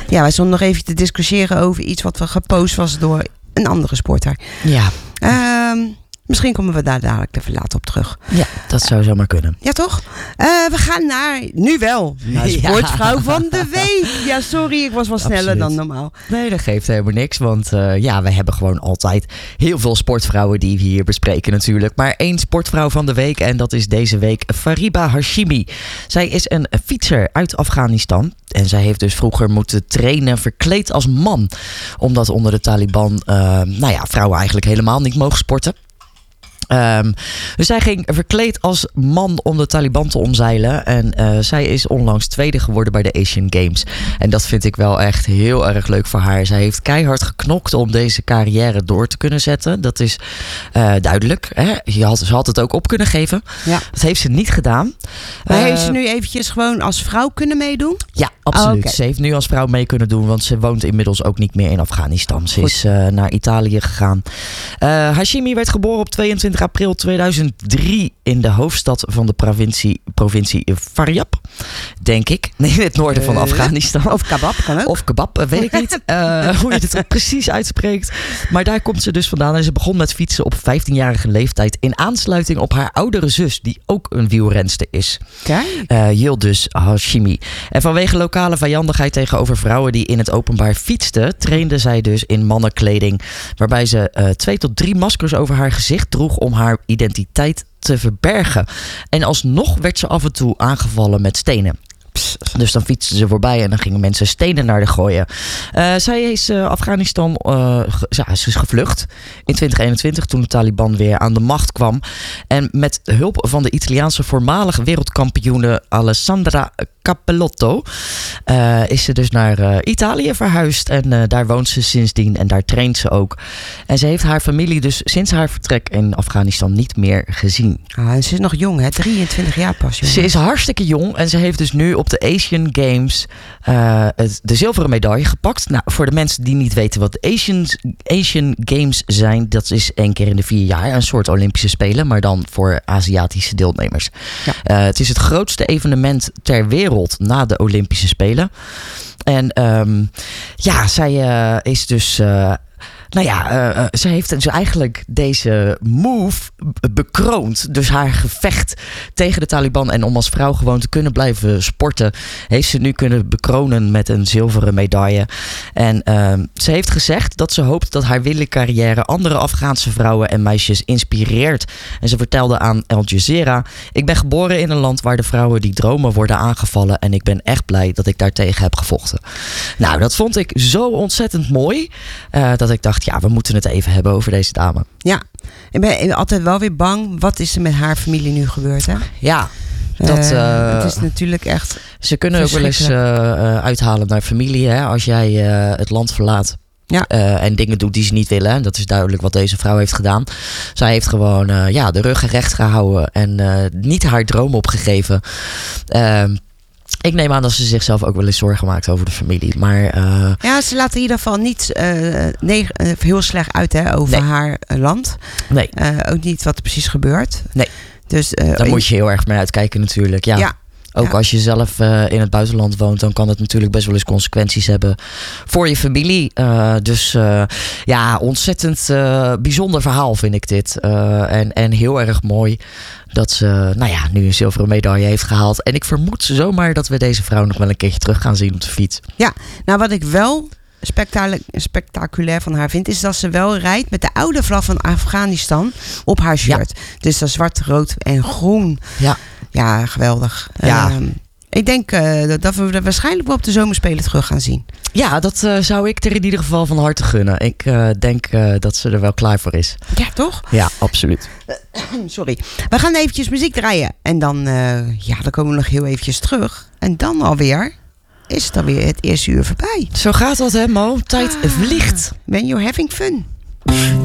Ja, wij stonden nog even te discussiëren over iets wat gepost was door een andere sporter. Ja. Misschien komen we daar dadelijk even later op terug. Ja, dat zou zomaar kunnen. Ja, toch? We gaan naar sportvrouw van de week. Ja, sorry, ik was wel sneller dan normaal. Nee, dat geeft helemaal niks. Want we hebben gewoon altijd heel veel sportvrouwen die we hier bespreken natuurlijk. Maar 1 sportvrouw van de week en dat is deze week Fariba Hashimi. Zij is een fietser uit Afghanistan. En zij heeft dus vroeger moeten trainen verkleed als man. Omdat onder de Taliban vrouwen eigenlijk helemaal niet mogen sporten. Dus zij ging verkleed als man om de Taliban te omzeilen. En zij is onlangs tweede geworden bij de Asian Games. En dat vind ik wel echt heel erg leuk voor haar. Zij heeft keihard geknokt om deze carrière door te kunnen zetten. Dat is duidelijk. Hè? Ze had het ook op kunnen geven. Ja. Dat heeft ze niet gedaan. Maar heeft ze nu eventjes gewoon als vrouw kunnen meedoen? Ja, absoluut. Okay. Ze heeft nu als vrouw mee kunnen doen. Want ze woont inmiddels ook niet meer in Afghanistan. Ze is naar Italië gegaan. Hashimi werd geboren op 22 april 2003 in de hoofdstad van de provincie Faryab, denk ik. Nee, in het noorden van Afghanistan. Of Kabab, kan ook. Of Kabab, weet ik niet hoe je het precies uitspreekt. Maar daar komt ze dus vandaan. En ze begon met fietsen op 15-jarige leeftijd in aansluiting op haar oudere zus, die ook een wielrenster is. Yildiz Hashimi. En vanwege lokale vijandigheid tegenover vrouwen die in het openbaar fietsten, trainde zij dus in mannenkleding, waarbij ze 2 tot 3 maskers over haar gezicht droeg om haar identiteit te verbergen. En alsnog werd ze af en toe aangevallen met stenen. Dus dan fietsten ze voorbij en dan gingen mensen stenen naar de gooien. Zij is Afghanistan ze is gevlucht in 2021 toen de Taliban weer aan de macht kwam. En met hulp van de Italiaanse voormalige wereldkampioene Alessandra Cappellotto is ze dus naar Italië verhuisd. En daar woont ze sindsdien en daar traint ze ook. En ze heeft haar familie dus sinds haar vertrek in Afghanistan niet meer gezien. En ze is nog jong, hè? 23 jaar pas. Jongen. Ze is hartstikke jong en ze heeft dus nu op de Asian Games de zilveren medaille gepakt. Nou, voor de mensen die niet weten wat de Asian Games zijn, dat is 1 keer in de 4 jaar een soort Olympische Spelen, maar dan voor Aziatische deelnemers. Ja. Het is het grootste evenement ter wereld na de Olympische Spelen. En zij is dus ze heeft dus eigenlijk deze move bekroond. Dus haar gevecht tegen de Taliban en om als vrouw gewoon te kunnen blijven sporten, heeft ze nu kunnen bekronen met een zilveren medaille. En ze heeft gezegd dat ze hoopt dat haar wielercarrière andere Afghaanse vrouwen en meisjes inspireert. En ze vertelde aan Al Jazeera: ik ben geboren in een land waar de vrouwen die dromen worden aangevallen en ik ben echt blij dat ik daartegen heb gevochten. Nou, dat vond ik zo ontzettend mooi dat ik dacht, we moeten het even hebben over deze dame. Ja, ik ben altijd wel weer bang. Wat is er met haar familie nu gebeurd, hè? Ja, het is natuurlijk echt. Ze kunnen ook wel eens uithalen naar familie, hè, als jij het land verlaat. Ja. En dingen doet die ze niet willen. En dat is duidelijk wat deze vrouw heeft gedaan. Zij heeft gewoon de ruggen recht gehouden en niet haar droom opgegeven. Ik neem aan dat ze zichzelf ook wel eens zorgen maakt over de familie. Maar, ze laten in ieder geval niet heel slecht uit over haar land. Nee. Ook niet wat er precies gebeurt. Nee. Dus, daar moet je heel erg mee uitkijken natuurlijk. Ja. Ook als je zelf in het buitenland woont, dan kan het natuurlijk best wel eens consequenties hebben voor je familie. Ontzettend bijzonder verhaal vind ik dit. En heel erg mooi dat ze nu een zilveren medaille heeft gehaald. En ik vermoed zomaar dat we deze vrouw nog wel een keertje terug gaan zien op de fiets. Ja, nou wat ik wel spectaculair van haar vind, is dat ze wel rijdt met de oude vlag van Afghanistan op haar shirt. Ja. Dus dat zwart, rood en groen. Ja. Ja, geweldig. Ja. Ik denk dat we er waarschijnlijk wel op de zomerspelen terug gaan zien. Ja, dat zou ik er in ieder geval van harte gunnen. Ik denk dat ze er wel klaar voor is. Ja, toch? Ja, absoluut. Sorry. We gaan eventjes muziek draaien. En dan komen we nog heel eventjes terug. En dan alweer is het alweer het eerste uur voorbij. Zo gaat dat, hè, Mo? Tijd vliegt. When you're having fun.